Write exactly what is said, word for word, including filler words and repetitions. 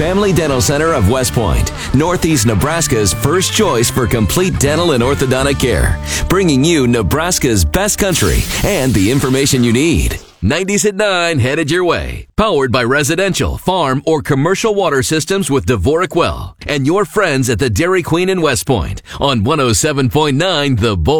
Family Dental Center of West Point, Northeast Nebraska's first choice for complete dental and orthodontic care, bringing you Nebraska's best country and the information you need. nineties at nine headed your way. Powered by residential, farm, or commercial water systems with Dvorak Well and your friends at the Dairy Queen in West Point on one oh seven point nine The Bull.